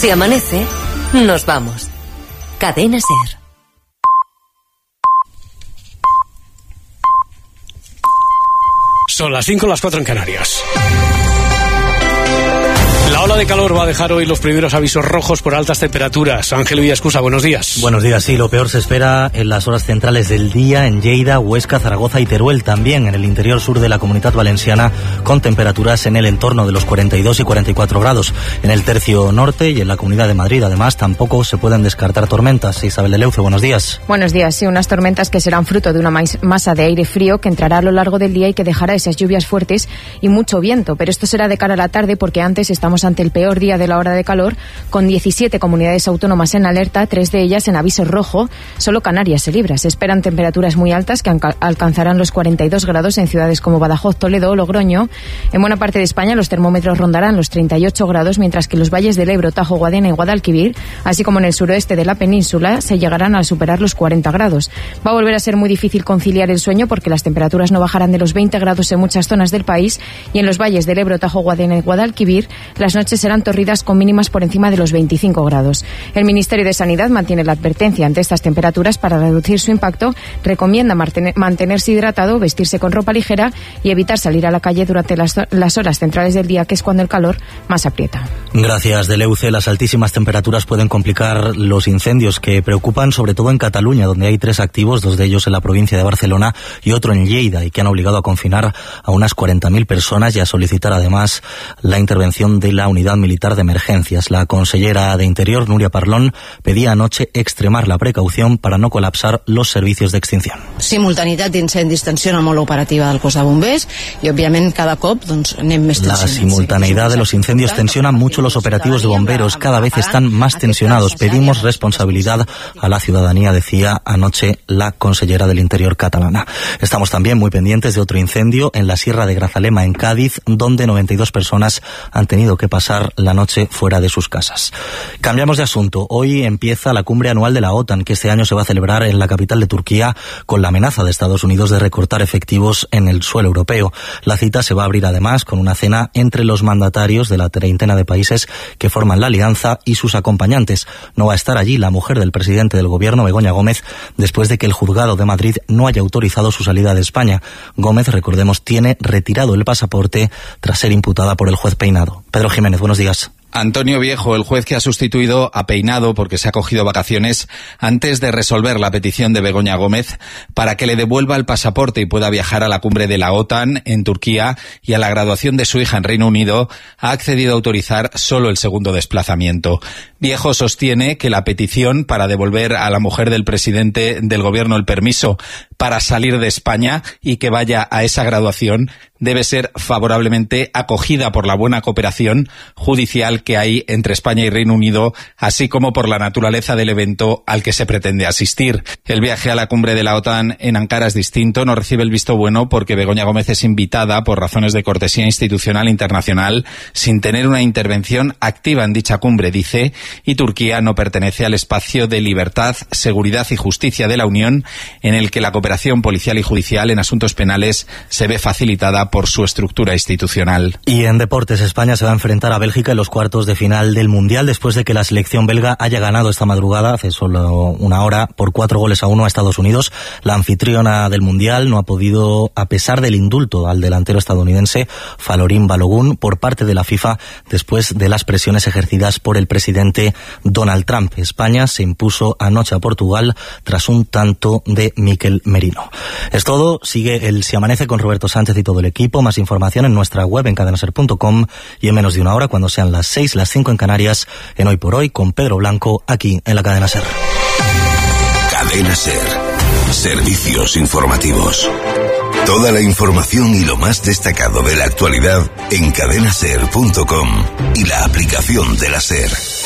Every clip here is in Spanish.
Si amanece, nos vamos. Cadena SER. Son las 5, las 4 en Canarias. La ola de calor va a dejar hoy los primeros avisos rojos por altas temperaturas. Ángel Villascusa, buenos días. Buenos días, sí, lo peor se espera en las horas centrales del día en Lleida, Huesca, Zaragoza y Teruel, también en el interior sur de la Comunidad Valenciana, con temperaturas en el entorno de los 42 y 44 grados. En el tercio norte y en la Comunidad de Madrid, además, tampoco se pueden descartar tormentas. Isabel de Leuce, buenos días. Buenos días, sí, unas tormentas que serán fruto de una masa de aire frío que entrará a lo largo del día y que dejará esas lluvias fuertes y mucho viento, pero esto será de cara a la tarde porque antes estamos ante el peor día de la hora de calor, con 17 comunidades autónomas en alerta, 3 de ellas en aviso rojo. Solo Canarias se libra. Se esperan temperaturas muy altas que alcanzarán los 42 grados en ciudades como Badajoz, Toledo o Logroño. En buena parte de España los termómetros rondarán los 38 grados, mientras que los valles del Ebro, Tajo, Guadiana y Guadalquivir, así como en el suroeste de la península, se llegarán a superar los 40 grados. Va a volver a ser muy difícil conciliar el sueño porque las temperaturas no bajarán de los 20 grados en muchas zonas del país, y en los valles del Ebro, Tajo, Guadiana y Guadalquivir las noches serán torridas con mínimas por encima de los 25 grados. El Ministerio de Sanidad mantiene la advertencia ante estas temperaturas. Para reducir su impacto, recomienda mantenerse hidratado, vestirse con ropa ligera y evitar salir a la calle durante las horas centrales del día, que es cuando el calor más aprieta. Gracias, Deleuce. Las altísimas temperaturas pueden complicar los incendios que preocupan sobre todo en Cataluña, donde hay 3 activos, 2 de ellos en la provincia de Barcelona y otro en Lleida, y que han obligado a confinar a unas 40.000 personas y a solicitar además la intervención de la Unidad Militar de Emergencias. La consellera de Interior, Núria Parlon, pedía anoche extremar la precaución para no colapsar los servicios de extinción. Simultaneïtat d'incendis tensiona molt operativa del cos de bombers y obviamente cada cop anem més tensionats. La simultaneidad de los incendios tensiona mucho los operativos de bomberos, cada vez están más tensionados. Pedimos responsabilidad a la ciudadanía, decía anoche la consellera del Interior catalana. Estamos también muy pendientes de otro incendio en la Sierra de Grazalema, en Cádiz, donde 92 personas han tenido que pasar la noche fuera de sus casas. Cambiamos de asunto. Hoy empieza la cumbre anual de la OTAN, que este año se va a celebrar en la capital de Turquía, con la amenaza de Estados Unidos de recortar efectivos en el suelo europeo. La cita se va a abrir además con una cena entre los mandatarios de la treintena de países que forman la alianza y sus acompañantes. No va a estar allí la mujer del presidente del gobierno, Begoña Gómez, después de que el juzgado de Madrid no haya autorizado su salida de España. Gómez, recordemos, tiene retirado el pasaporte tras ser imputada por el juez Peinado. Pedro Jiménez, buenos días. Antonio Viejo, el juez que ha sustituido a Peinado porque se ha cogido vacaciones antes de resolver la petición de Begoña Gómez para que le devuelva el pasaporte y pueda viajar a la cumbre de la OTAN en Turquía y a la graduación de su hija en Reino Unido, ha accedido a autorizar solo el segundo desplazamiento. Viejo sostiene que la petición para devolver a la mujer del presidente del gobierno el permiso para salir de España y que vaya a esa graduación debe ser favorablemente acogida por la buena cooperación judicial que hay entre España y Reino Unido, así como por la naturaleza del evento al que se pretende asistir. El viaje a la cumbre de la OTAN en Ankara es distinto, no recibe el visto bueno porque Begoña Gómez es invitada por razones de cortesía institucional internacional sin tener una intervención activa en dicha cumbre, dice, y Turquía no pertenece al espacio de libertad, seguridad y justicia de la Unión, en el que la cooperación policial y judicial en asuntos penales se ve facilitada por su estructura institucional. Y en deportes, España se va a enfrentar a Bélgica en los cuartos de final del Mundial después de que la selección belga haya ganado esta madrugada, hace solo una hora, por 4-1 a Estados Unidos. La anfitriona del Mundial no ha podido, a pesar del indulto al delantero estadounidense Falorín Balogun por parte de la FIFA después de las presiones ejercidas por el presidente Donald Trump. España se impuso anoche a Portugal tras un tanto de Mikel Merino. Es todo, sigue el Si Amanece con Roberto Sánchez y todo el equipo. Más información en nuestra web en cadenaser.com y en menos de una hora, cuando sean las 6, las 5 en Canarias, en Hoy por Hoy con Pedro Blanco, aquí en la Cadena SER. Cadena SER. Servicios informativos. Toda la información y lo más destacado de la actualidad en cadenaser.com y la aplicación de la SER.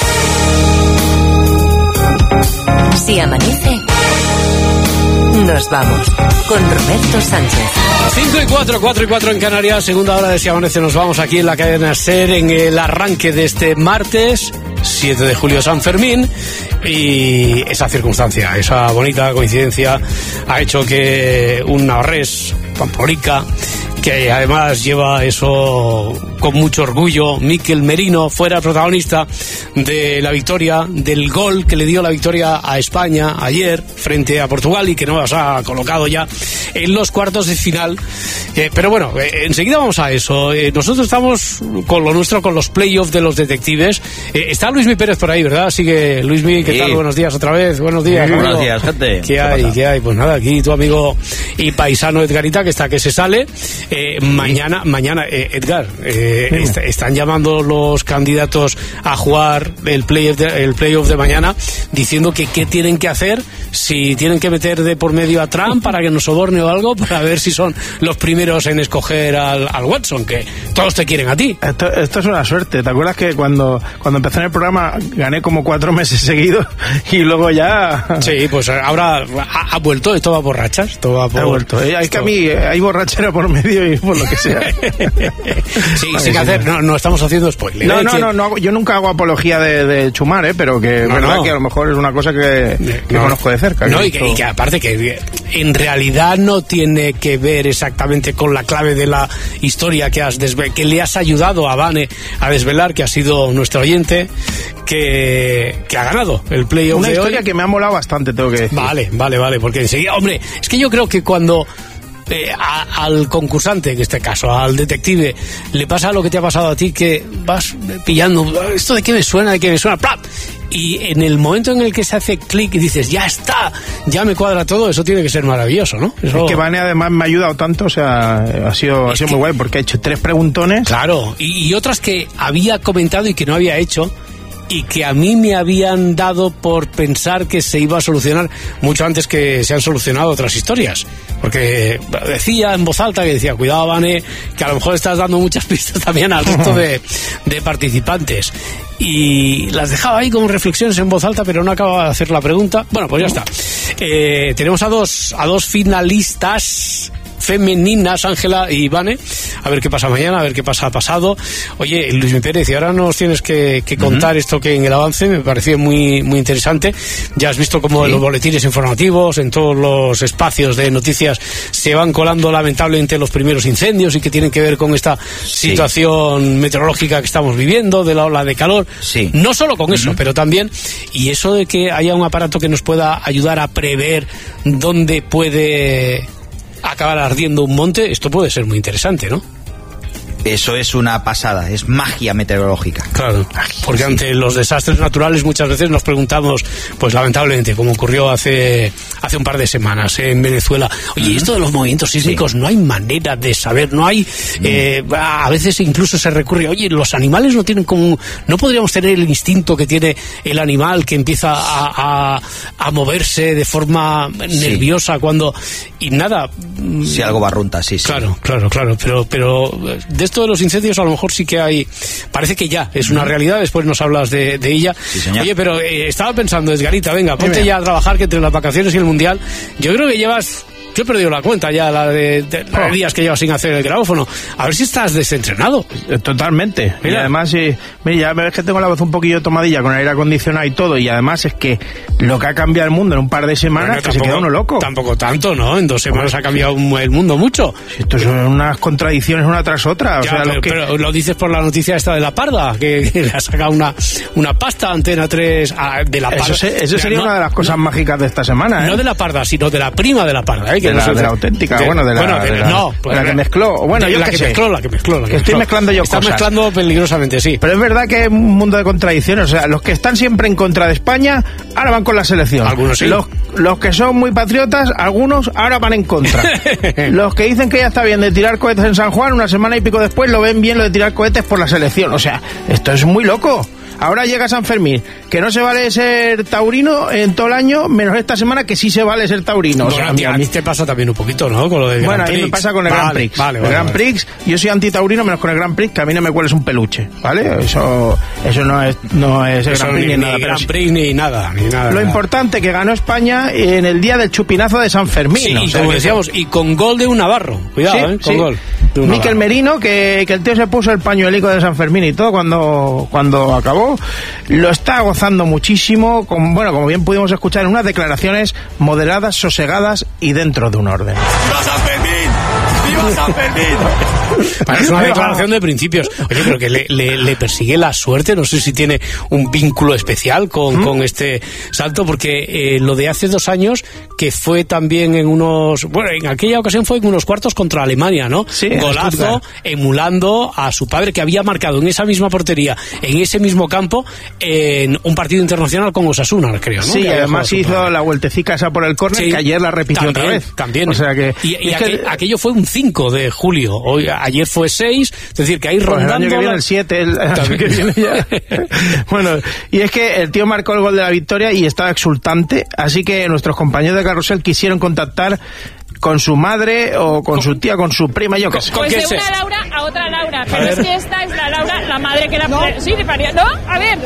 Si amanece, nos vamos con Roberto Sánchez. 5 y 4 en Canarias, segunda hora de Si Amanece, nos vamos aquí en la Cadena SER en el arranque de este martes 7 de julio, San Fermín, y esa circunstancia, esa bonita coincidencia ha hecho que un navarrés, Pamplorica, que además lleva eso con mucho orgullo. Mikel Merino fuera protagonista de la victoria, del gol que le dio la victoria a España ayer frente a Portugal y que nos ha colocado ya en los cuartos de final. Pero bueno, enseguida vamos a eso. Nosotros estamos con lo nuestro, con los playoffs de los detectives. Está Luismi Pérez por ahí, ¿verdad? Así que, Luismi, ¿qué tal? Buenos días otra vez. Buenos días. Buenos días, gente. ¿Qué hay? Pues nada, aquí tu amigo y paisano Edgarita, que está que se sale. Mañana, Edgar, están llamando los candidatos a jugar el playoff de mañana, diciendo que qué tienen que hacer, si tienen que meter de por medio a Trump para que nos soborne o algo, para ver si son los primeros en escoger al Watson, que todos te quieren a ti. Esto es una suerte. ¿Te acuerdas que cuando empecé en el programa gané como 4 meses seguidos y luego ya... Sí, pues ahora ha vuelto, esto va por rachas. Ha vuelto. Es que a mí hay borrachera por medio y por lo que sea. Sí, sin que hacer, no estamos haciendo spoiler. No, yo nunca hago apología de chumar, pero que es verdad que a lo mejor es una cosa que conozco de cerca. No, y que aparte que en realidad no tiene que ver exactamente con la clave de la historia que le has ayudado a Vane a desvelar, que ha sido nuestro oyente, que ha ganado el playoff de hoy. Una historia que me ha molado bastante, tengo que decir. Vale, porque enseguida, hombre, es que yo creo que cuando al concursante, en este caso al detective, le pasa lo que te ha pasado a ti, que vas pillando esto de qué me suena, ¡plap! Y en el momento en el que se hace clic y dices, ya está, ya me cuadra todo, eso tiene que ser maravilloso, ¿no? Eso... Es que Vane además me ha ayudado tanto, o sea, ha sido muy guay, porque ha hecho 3 preguntones. Claro, y otras que había comentado y que no había hecho, y que a mí me habían dado por pensar que se iba a solucionar mucho antes que se han solucionado otras historias, porque decía en voz alta, que decía, cuidado, Vane, que a lo mejor estás dando muchas pistas también al resto de participantes, y las dejaba ahí como reflexiones en voz alta, pero no acababa de hacer la pregunta. Bueno, pues ya está. Tenemos a dos finalistas femeninas, Ángela y Vane, a ver qué pasa mañana, a ver qué pasa pasado. Oye, Luis Pérez, y ahora nos tienes que contar esto que en el avance me pareció muy, muy interesante. Ya has visto cómo en los boletines informativos, en todos los espacios de noticias, se van colando lamentablemente los primeros incendios y que tienen que ver con esta situación meteorológica que estamos viviendo, de la ola de calor. Sí. No solo con eso, pero también, y eso de que haya un aparato que nos pueda ayudar a prever dónde puede acabar ardiendo un monte, esto puede ser muy interesante, ¿no? Eso es una pasada, es magia meteorológica. Claro, porque ante los desastres naturales muchas veces nos preguntamos, pues lamentablemente, como ocurrió hace un par de semanas en Venezuela, oye, esto de los movimientos sísmicos, no hay manera de saber, no hay, a veces incluso se recurre, oye, los animales no tienen como, no podríamos tener el instinto que tiene el animal, que empieza a moverse de forma nerviosa cuando, y nada. Si algo barrunta, sí. Claro, pero de esto de los incendios a lo mejor sí que hay, parece que ya es una realidad, después nos hablas de ella. Sí, señor. Oye, pero estaba pensando, Edgarita, venga, ponte ya a trabajar, que entre las vacaciones y el Mundial, yo creo que llevas... Yo he perdido la cuenta ya, la de días que llevas sin hacer el grabófono. A ver si estás desentrenado. Totalmente. Mira. Y además, ya me ves que tengo la voz un poquillo tomadilla con el aire acondicionado y todo, y además es que lo que ha cambiado el mundo en un par de semanas, que se queda uno loco. Tampoco tanto, ¿no? En 2 semanas ha cambiado el mundo mucho. Esto son unas contradicciones una tras otra. Ya, pero lo dices por la noticia esta de La Parda, que le ha sacado una pasta Antena 3 de La Parda. Eso sería una de las cosas mágicas de esta semana, ¿eh? No de La Parda, sino de la prima de La Parda, ¿eh? De la auténtica, de la que mezcló. Bueno, yo la que mezcló. Estoy mezclando yo cosas. Estás mezclando peligrosamente, sí. Pero es verdad que es un mundo de contradicciones. O sea, los que están siempre en contra de España, ahora van con la selección. Algunos sí. Los que son muy patriotas, algunos ahora van en contra. Los que dicen que ya está bien de tirar cohetes en San Juan, una semana y pico después lo ven bien lo de tirar cohetes por la selección. O sea, esto es muy loco. Ahora llega San Fermín, que no se vale ser taurino en todo el año, menos esta semana que sí se vale ser taurino. Bueno, o sea, a mí te pasa también un poquito, ¿no? Con lo del Grand Prix. A mí me pasa con el Grand Prix. Vale, el Grand Prix, yo soy antitaurino menos con el Grand Prix, que a mí no me cueles un peluche, ¿vale? Eso no es el Grand Prix ni nada. Grand Prix ni nada. Lo importante que ganó España en el día del chupinazo de San Fermín. Sí, o sea, como decíamos, y con gol de un navarro. Cuidado, con gol. Mikel Merino, que el tío se puso el pañuelico de San Fermín y todo cuando acabó. Lo está gozando muchísimo, como bien pudimos escuchar en unas declaraciones moderadas, sosegadas y dentro de un orden. ¡Viva San Fermín! ¡Viva San Fermín! Parece una declaración de principios. Oye, pero que le persigue la suerte, no sé si tiene un vínculo especial con este salto, porque lo de hace 2 años, que fue también en aquella ocasión fue en unos cuartos contra Alemania, ¿no? Sí, golazo, emulando a su padre, que había marcado en esa misma portería, en ese mismo campo, en un partido internacional con Osasuna, creo, ¿no? Sí, además hizo la vueltecica esa por el córner, que ayer la repitió otra vez. También. O sea que... aquello fue un 5 de julio, ayer fue 6, es decir, que ahí rondando... el año que viene el 7, el año que viene ya. Bueno, y es que el tío marcó el gol de la victoria y estaba exultante, así que nuestros compañeros de carrusel quisieron contactar con su madre o con su tía, con su prima, yo qué sé. Pues de una Laura a otra Laura, pero es que esta es la Laura, la madre que la... ¿No? Sí, de paría. ¿No? A ver,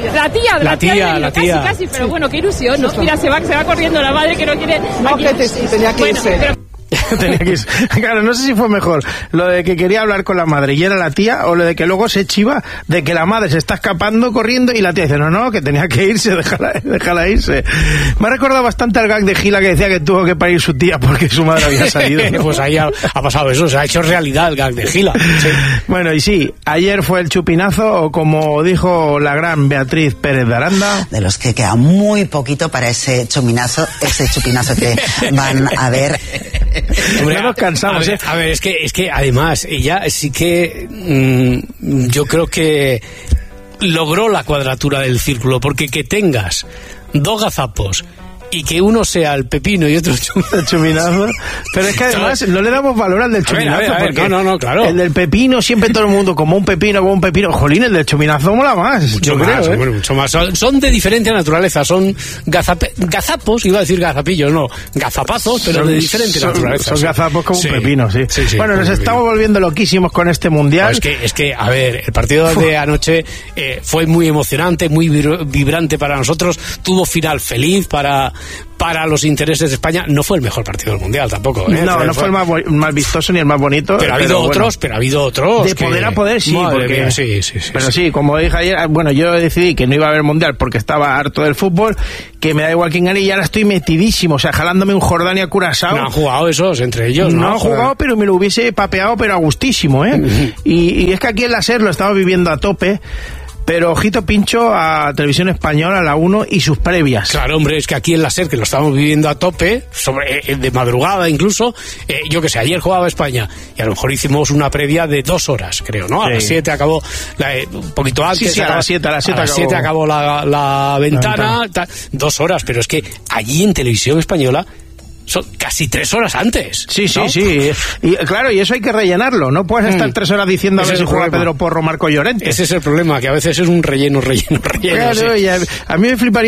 la tía. Casi, pero bueno, qué ilusión, ¿no? Mira, se va corriendo la madre que no quiere... No, aquí. Que sí, tenía que irse. Tenía que irse. Claro, no sé si fue mejor lo de que quería hablar con la madre y era la tía, o lo de que luego se chiva de que la madre se está escapando corriendo y la tía dice no, que tenía que irse, déjala irse. Me ha recordado bastante al gag de Gila que decía que tuvo que parir su tía porque su madre había salido, ¿no? Pues ahí ha pasado eso, se ha hecho realidad el gag de Gila. Sí. Bueno, y sí, ayer fue el chupinazo, o como dijo la gran Beatriz Pérez de Aranda, de los que queda muy poquito para ese chupinazo que van a ver. Hombre, nos cansamos, a ver, es que además ella sí que yo creo que logró la cuadratura del círculo, porque que tengas 2 gazapos y que uno sea el pepino y otro el chupinazo, pero es que además no le damos valor al del chupinazo, porque no, claro, el del pepino siempre todo el mundo como un pepino, jolín, el del chupinazo mola más, mucho yo más, creo, bueno, mucho más, son de diferente naturaleza, son gazapos, iba a decir gazapillos, no, gazapazos, pero de diferente naturaleza. Son gazapos como un pepino, sí. Bueno, nos estamos volviendo loquísimos con este mundial. Es que a ver, el partido de anoche fue muy emocionante, muy vibrante para nosotros, tuvo final feliz para los intereses de España. No fue el mejor partido del mundial tampoco, ¿eh? No fue el más vistoso ni el más bonito, pero ha habido otros de poder a poder, sí, porque mía, sí, pero sí, como dije ayer, bueno, yo decidí que no iba a haber mundial porque estaba harto del fútbol, que me da igual quién gane, y ahora estoy metidísimo, o sea, jalándome un Jordania-Curazao. No han jugado esos entre ellos, no han jugado, pero me lo hubiese papeado, pero a gustísimo, y es que aquí en la SER lo estamos viviendo a tope. Pero ojito pincho a Televisión Española, a la 1 y sus previas. Claro, hombre, es que aquí en la SER, que lo estamos viviendo a tope, de madrugada incluso, yo que sé, ayer jugaba España y a lo mejor hicimos una previa de 2 horas, creo, ¿no? Sí. A las 7 acabó, un poquito antes. Sí, a las 7 acabó la ventana, 2 horas, pero es que allí en Televisión Española son casi 3 horas antes. Sí, ¿no? sí. Y claro, y eso hay que rellenarlo. No puedes estar 3 horas diciendo a ver si juega Pedro Porro, Marco Llorente. Ese es el problema, que a veces es un relleno. Claro, a mí me fliparía